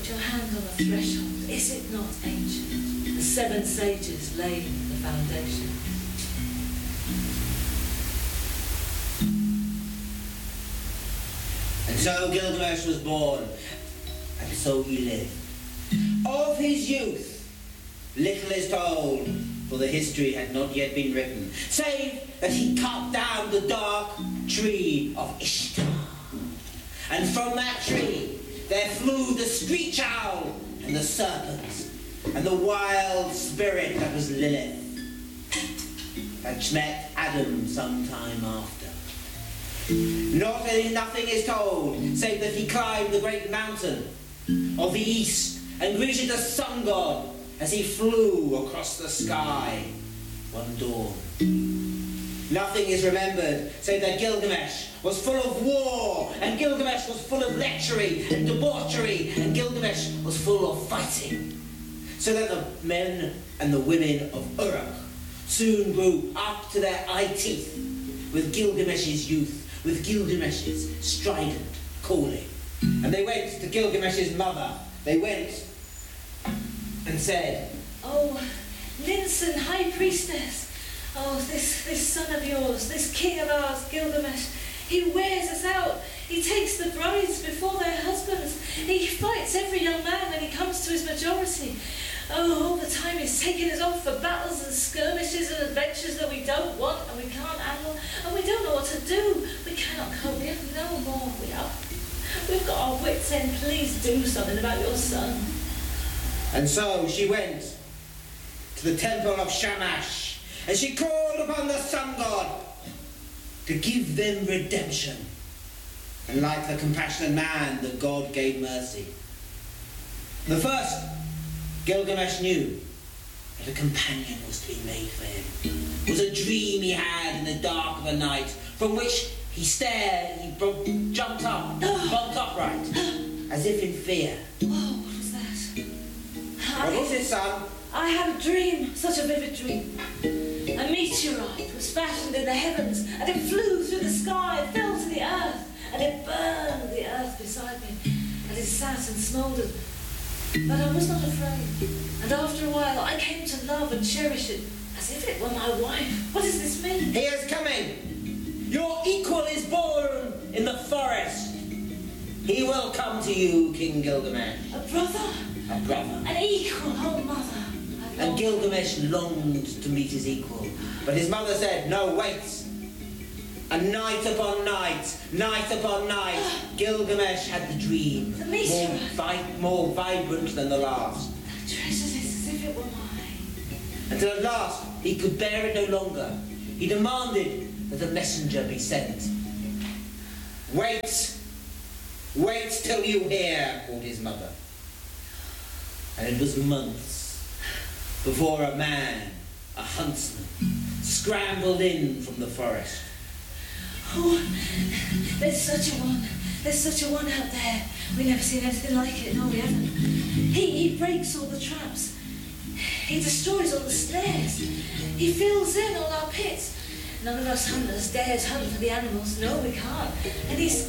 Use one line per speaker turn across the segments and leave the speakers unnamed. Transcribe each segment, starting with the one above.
put your hand on the threshold. Is it not ancient? The 7 sages laid the foundation.
And so Gilgamesh was born, and so he lived. Of his youth, little is told, for the history had not yet been written, save that he cut down the dark tree of Ishtar. And from that tree there flew the screech owl and the serpent and the wild spirit that was Lilith, that met Adam some time after. Nothing is told, save that he climbed the great mountain of the east and greeted the sun god as he flew across the sky one dawn. Nothing is remembered, save that Gilgamesh was full of war, and Gilgamesh was full of lechery and debauchery, and Gilgamesh was full of fighting, so that the men and the women of Uruk soon grew up to their eye teeth with Gilgamesh's youth, with Gilgamesh's strident calling. And they went to Gilgamesh's mother. They went and said,
"Oh, Ninsun, High Priestess, oh, this son of yours, this king of ours, Gilgamesh, he wears us out. He takes the brides before their husbands. He fights every young man when he comes to his majority. Oh, all the time he's taking us off for battles and skirmishes and adventures that we don't want and we can't handle, and we don't know what to do. We cannot cope. We have no more. We've got our wits' end. Please do something about your son."
And so she went to the temple of Shamash, and she called upon the sun god to give them redemption. And like the compassionate man, the god gave mercy. The first, Gilgamesh knew that a companion was to be made for him. It was a dream he had in the dark of a night, from which he stared, he jumped up, bumped upright, as if in fear.
Oh, what was that?
What was it, son?
I had a dream, such a vivid dream. A meteorite was fashioned in the heavens, and it flew through the sky and fell to the earth, and it burned the earth beside me, and it sat and smouldered. But I was not afraid, and after a while I came to love and cherish it, as if it were my wife. What does this mean?
He is coming! Your equal is born in the forest. He will come to you, King Gilgamesh.
A brother?
A brother.
An equal, oh mother.
And Gilgamesh longed to meet his equal. But his mother said, no, wait. And night upon night, night upon night, Gilgamesh had the dream.
The meteorite.
More vibrant than the last.
I treasure this as if it were mine.
Until at last he could bear it no longer. He demanded that a messenger be sent. Wait! Wait till you hear, called his mother. And it was months before a man, a huntsman, scrambled in from the forest.
Oh, there's such a one. There's such a one out there. We've never seen anything like it. No, we haven't. He breaks all the traps. He destroys all the snares. He fills in all our pits. None of us hunters dares hunt for the animals. No, we can't. And he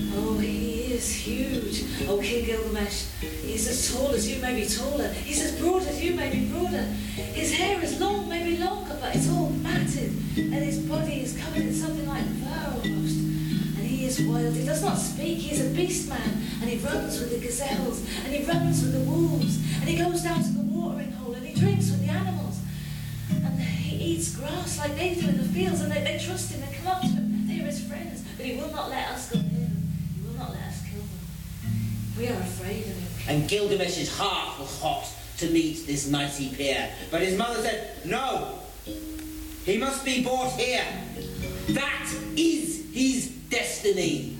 is huge. Oh, King Gilgamesh, he's as tall as you may be taller. He's as broad as you may be broader. His hair is long, maybe longer, but it's all matted. And his body is covered in something like fur almost. And he is wild. He does not speak. He is a beast man. And he runs with the gazelles. And he runs with the wolves. And he goes down to the watering hole and he drinks with the animals. And he eats grass like they do in the fields, and they trust him, they come up to him, they are his friends, but he will not let us go near them. He will not let us kill them. We are afraid of him.
And Gilgamesh's heart was hot to meet this mighty peer. But his mother said, no, he must be brought here. That is his destiny.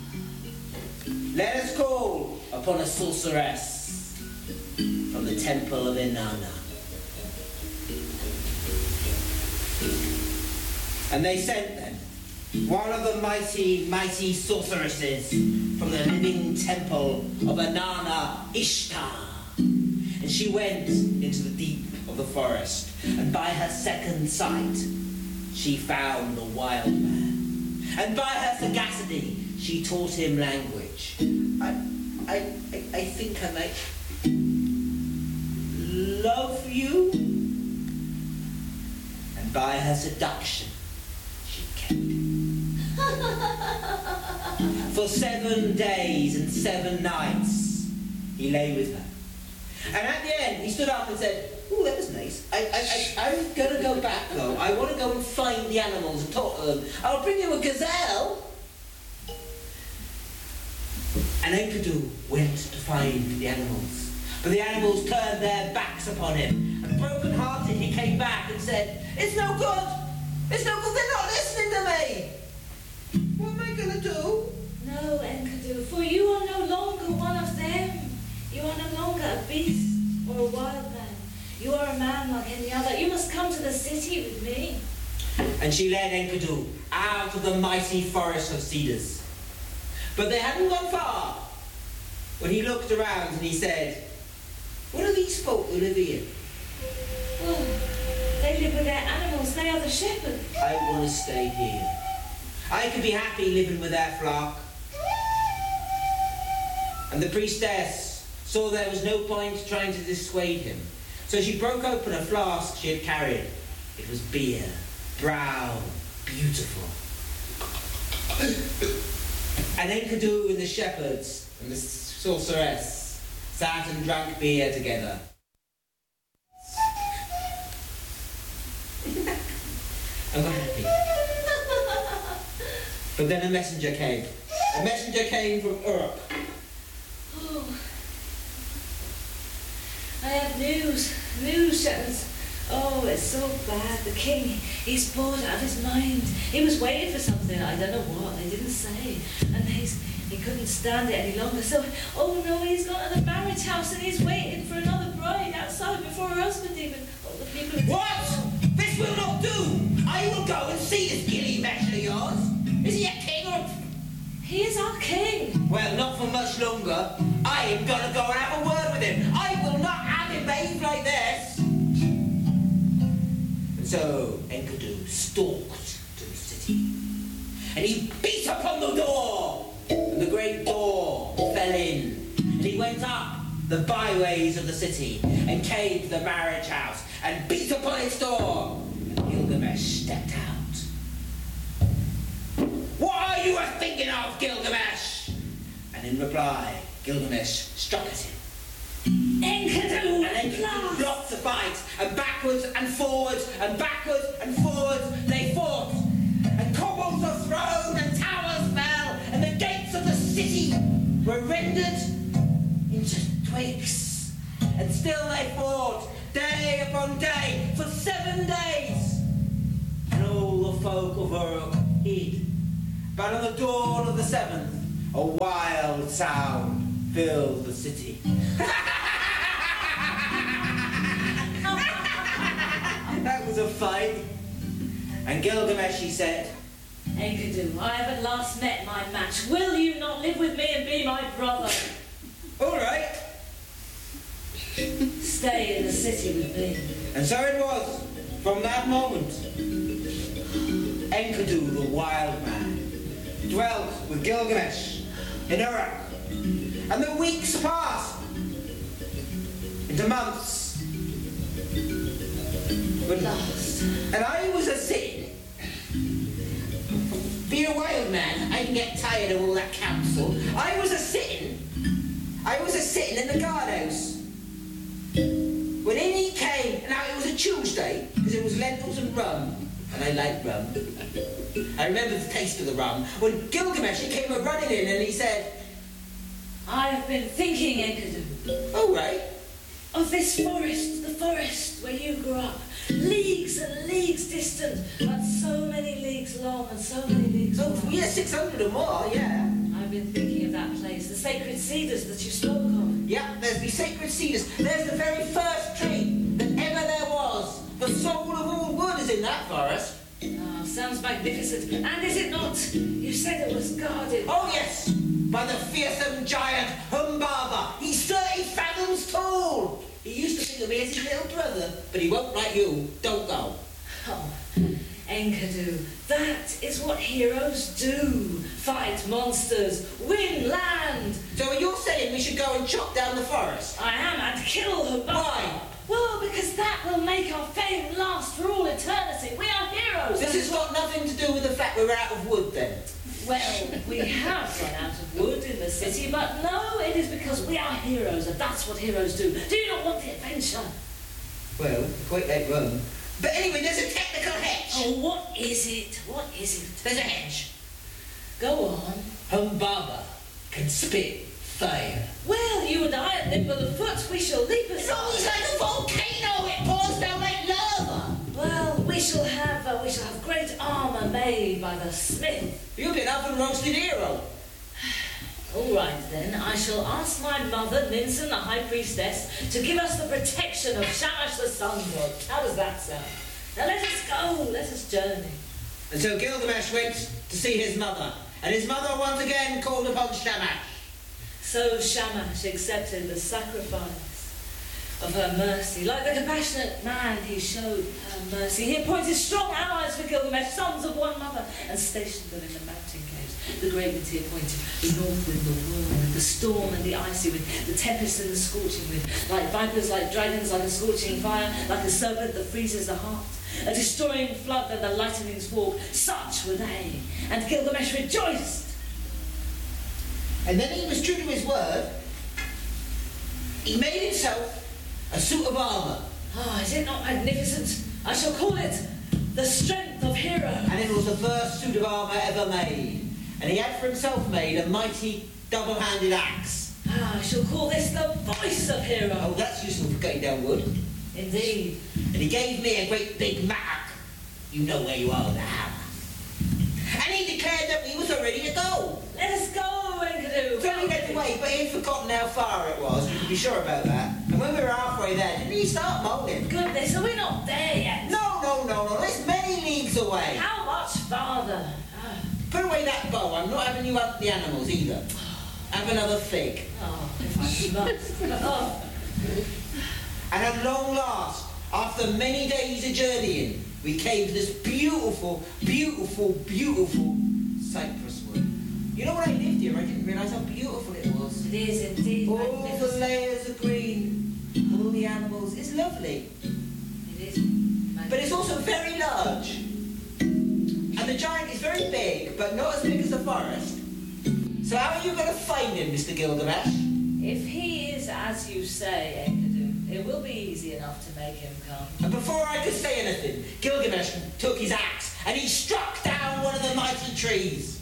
Let us call upon a sorceress from the temple of Inanna. And they sent them, one of the mighty, mighty sorceresses from the living temple of Inanna Ishtar. And she went into the deep of the forest, and by her second sight, she found the wild man. And by her sagacity, she taught him language. I think I might love you. And by her seduction, she kept it. For 7 days and 7 nights, he lay with her. And at the end, he stood up and said, "Oh, that was nice. I'm going to go back, though. I want to go and find the animals and talk to them. I'll bring you a gazelle." And Enkidu went to find the animals. But the animals turned their backs upon him. And broken-hearted, he came back and said, "It's no good. It's no good. They're not listening to me. What am I going to do?"
No, Enkidu, for you are no longer one of them. You are no longer a beast or a wild man. You are a man like any other. You must come to the city with me.
And she led Enkidu out of the mighty forest of cedars. But they hadn't gone far when he looked around and he said, "What are these folk who live here?"
Oh, they live with their animals. They are the shepherds.
"I want to stay here. I could be happy living with their flock." And the priestess saw there was no point trying to dissuade him. So she broke open a flask she had carried. It was beer, brown, beautiful. And Enkidu and the shepherds and the sorceress sat and drank beer together. And were happy. But then a messenger came. A messenger came from Uruk.
Oh, I have news, shepherds. Oh, it's so bad. The king, he's bored out of his mind. He was waiting for something, I don't know what, they didn't say. And he couldn't stand it any longer. So, oh no, he's gone to the marriage house and he's waiting for another bride outside before her husband even. Oh, the people are...
What? This will not do! I will go and see this Gilgamesh of yours. Is he a king or...
He is our king.
Well, not for much longer. I am going to go and have a word with him. I will not have him behave like this. And so Enkidu stalked to the city. And he beat upon the door. And the great door fell in. And he went up the byways of the city and came to the marriage house and beat upon its door. And Gilgamesh stepped out. "What are you thinking of, Gilgamesh?" And in reply, Gilgamesh struck at him.
Enkidu,
And Enkidu blocked the fight, and backwards and forwards and backwards and forwards they fought. And cobbles were thrown and towers fell, and the gates of the city were rendered into twigs. And still they fought, day upon day, for 7 days. And all the folk of Uruk hid. But on the dawn of the 7th, a wild sound filled the city. That was a fight. And Gilgamesh, he said,
Enkidu, I have at last met my match. Will you not live with me and be my brother?
"All right."
Stay in the city with me.
And so it was. From that moment, Enkidu, the wild man, dwelt with Gilgamesh in Uruk. And the weeks passed into months. And I was a-sitting. Being a wild man, I can get tired of all that counsel. I was a-sitting in the guardhouse. When in he came, now it was a Tuesday, because it was lentils and rum. And I like rum. I remember the taste of the rum. When Gilgamesh, he came running in and he said,
I have been thinking, Enkidu.
"All right."
Of this forest, the forest where you grew up. Leagues and leagues distant, but so many leagues long and so many leagues
Oh,
wide.
yeah, 600 or more, yeah.
I've been thinking of that place, the sacred cedars that you spoke of.
Yeah, there's the sacred cedars. There's the very first tree that ever there was. The soul of all wood is in that forest.
Oh, sounds magnificent. And is it not? You said it was guarded.
Oh, yes, by the fearsome giant Humbaba. He's 30 fathoms tall. He used to think of me as his little brother, but he won't like you. Don't go.
Oh, Enkidu, that is what heroes do. Fight monsters, win land.
So you're saying we should go and chop down the forest.
I am, and kill Humbaba.
Why?
Well, because that will make our fame last for all eternity. We are heroes.
This has got nothing to do with the fact we're out of wood, then.
Well, we have run out of wood in the city, but no, it is because we are heroes, and that's what heroes do. Do you not want the adventure?
Well, quite late run. But anyway, there's a technical hedge.
Oh, what is it? What is it?
There's a hedge.
Go on.
Humbaba can spit fire.
Well, you and I are nimble of foot. We shall leap aside.
It's almost like a volcano. It pours down like lava.
Well, we shall have great armour made by the smith.
You'll be an oven-roasted hero.
All right, then. I shall ask my mother, Ninsen, the High Priestess, to give us the protection of Shamash the Sun God. How does that sound? Now let us go. Let us journey.
And so Gilgamesh went to see his mother, and his mother once again called upon Shamash.
So Shamash accepted the sacrifice of her mercy. Like the compassionate man, he showed her mercy. He appointed strong allies for Gilgamesh, sons of one mother, and stationed them in the mountain caves. The great winds he appointed, the north wind, the whirlwind, the storm and the icy wind, the tempest and the scorching wind, like vipers, like dragons, like a scorching fire, like a serpent that freezes the heart, a destroying flood and the lightning's walk. Such were they, and Gilgamesh rejoiced.
And then he was true to his word. He made himself a suit of armour.
Ah, is it not magnificent? I shall call it the strength of hero.
And it was the first suit of armour ever made. And he had for himself made a mighty double-handed axe.
Ah, I shall call this the voice of hero.
Oh, that's useful for cutting down wood.
Indeed.
And he gave me a great big mark. You know where you are now. And he declared that we was ready to go.
Let us go, Enkidu.
So we led the way, but he'd forgotten how far it was. You can be sure about that. And when we were halfway there, didn't he start moaning?
Goodness, are we not there yet?
No. It's many leagues away.
How much farther?
Put away that bow. I'm not having you hunt the animals either. Have another fig.
Oh, if I must. Oh.
And at long last, after many days of journeying, we came to this beautiful cypress wood. You know when I lived here, I didn't realise how beautiful it was.
It is indeed
All
magnificent.
the layers of green, all the animals. It's lovely.
It is magnificent.
But it's also very large. And the giant is very big, but not as big as the forest. So how are you going to find him, Mr. Gilgamesh?
If he is as you say, Enkidu, it will be easy enough to make him come.
And before I could say anything, Gilgamesh took his axe and he struck down one of the mighty trees.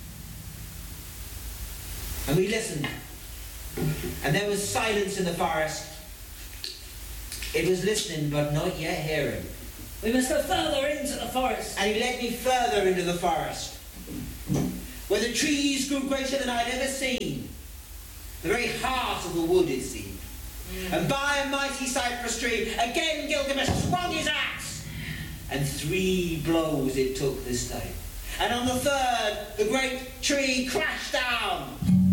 And we listened. And there was silence in the forest. It was listening, but not yet hearing.
We must go further into the forest.
And he led me further into the forest, where the trees grew greater than I'd ever seen. The very heart of the wood, it seemed. And by a mighty cypress tree, again Gilgamesh swung his axe. And 3 blows it took this time. And on the third, the great tree crashed down.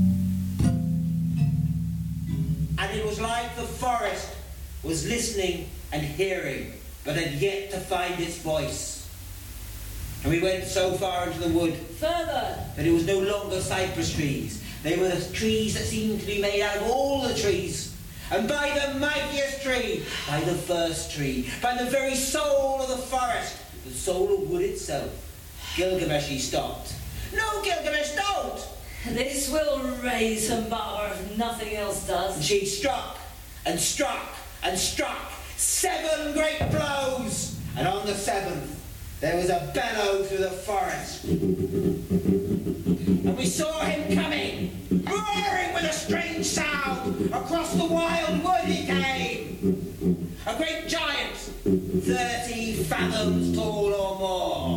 And it was like the forest was listening and hearing, but had yet to find its voice. And we went so far into the wood
Further.
that it was no longer cypress trees. They were the trees that seemed to be made out of all the trees. And by the mightiest tree, by the first tree, by the very soul of the forest, the soul of wood itself, Gilgamesh, he stopped. No, Gilgamesh, don't!
This will raise Humbaba if nothing else does.
And she struck and struck and struck 7 great blows. And on the 7th, there was a bellow through the forest. And we saw him coming, roaring with a strange sound. Across the wild wood he came. A great giant, 30 fathoms tall or more.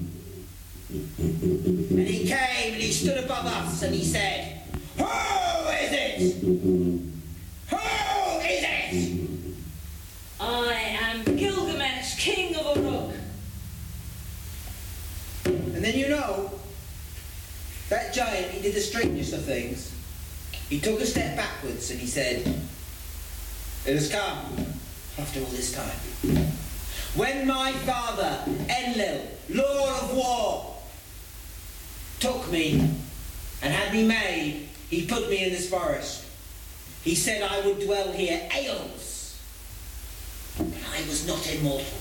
And he came and he stood above us and he said, "Who is it? Who is it?"
I am Gilgamesh, king of Uruk.
And then you know, that giant, he did the strangest of things. He took a step backwards and he said, "It has come, after all this time, when my father, Enlil, Lord of War, took me and had me made, he put me in this forest. He said I would dwell here aeons, but I was not immortal.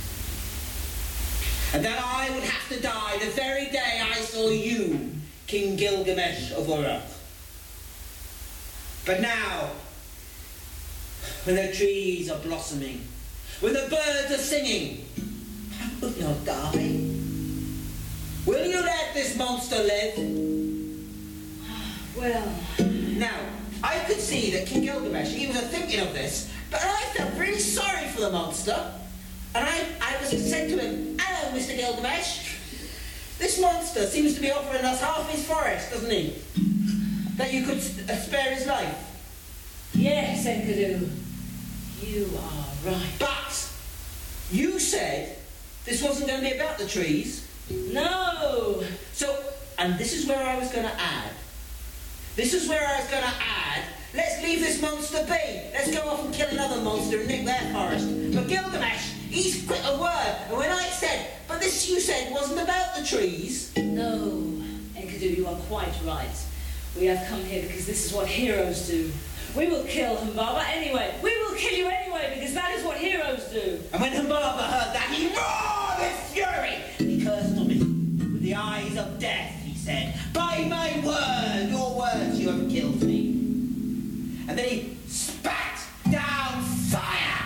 And that I would have to die the very day I saw you, King Gilgamesh of Uruk. But now, when the trees are blossoming, when the birds are singing, I will not die. Will you let this monster live?
Well...
Now, I could see that King Gilgamesh, he was thinking of this, but I felt really sorry for the monster. And I was said to him, "Hello, Mr. Gilgamesh. This monster seems to be offering us half his forest, doesn't he? That you could spare his life."
Yes, Enkidu. You are right.
But you said this wasn't going to be about the trees.
No!
So, and this is where I was going to add. Let's leave this monster be. Let's go off and kill another monster and nick their forest. But Gilgamesh, he's quick a word. And when I said, but this you said wasn't about the trees.
No, Enkidu, you are quite right. We have come here because this is what heroes do. We will kill Humbaba anyway. We will kill you anyway because that is what heroes do.
And when Humbaba heard that, he roared with fury. He cursed on me with the eyes of death, he said, "By my word, your words, you have killed me." And then he spat down fire.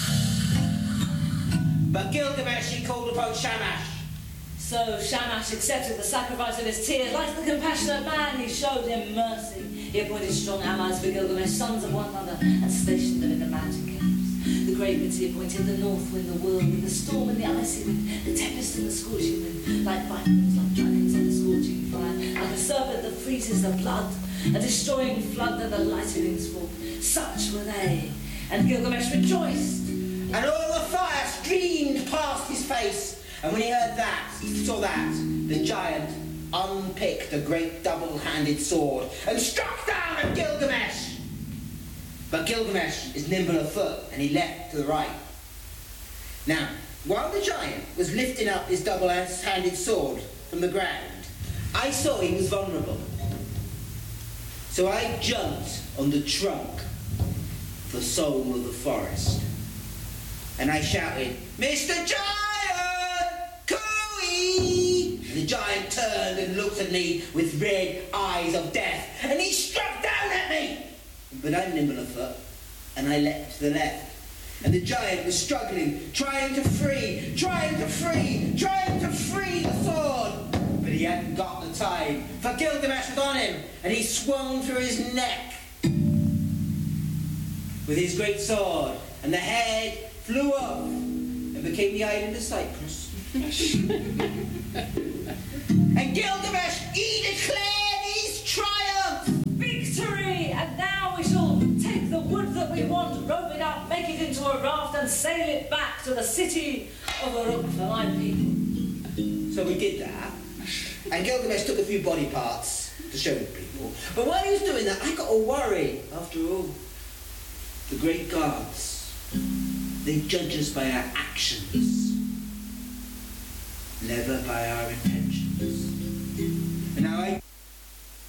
But Gilgamesh, he called upon Shamash.
So Shamash accepted the sacrifice of his tears. Like the compassionate man, he showed him mercy. He appointed strong allies for Gilgamesh, sons of one another, and stationed them in the mountain camps. The great winds he appointed, the north wind, the whirlwind, the storm and the icy wind, the tempest and the scorching wind, like vipers, like dragons on the scorching fire, like a serpent that freezes the blood, a destroying flood that the lightnings fall. Such were they, and Gilgamesh rejoiced.
And all the fire streamed past his face. And when he heard that, saw that, the giant unpicked a great double-handed sword and struck down at Gilgamesh. But Gilgamesh is nimble of foot, and he leapt to the right. Now, while the giant was lifting up his double-handed sword from the ground, I saw he was vulnerable. So I jumped on the trunk, the soul of the forest, and I shouted, "Mr. Giant, cooey!" And the giant turned and looked at me with red eyes of death, and he struck down at me. But I'm nimble of foot, and I leapt to the left. And the giant was struggling, trying to free the sword. But he hadn't got the time, for Gilgamesh was on him, and he swung through his neck with his great sword, and the head flew off and became the island of Cyprus. And Gilgamesh, he declared his triumph!
Victory! And now we shall take the wood that we want, rope it up, make it into a raft, and sail it back to the city of Uruk for my people.
So we did that, and Gilgamesh took a few body parts to show the people. But while he was doing that, I got a worry. After all, the great gods, they judge us by our actions, never by our intentions.